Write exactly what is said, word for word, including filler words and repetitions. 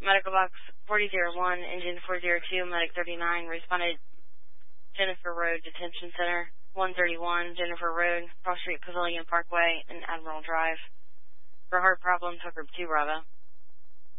Medical Box forty oh one, Engine four oh two, Medic thirty-nine, responded Jennifer Road Detention Center, one thirty-one, Jennifer Road, Cross Street Pavilion Parkway, and Admiral Drive. For heart problems, hook group two, Bravo.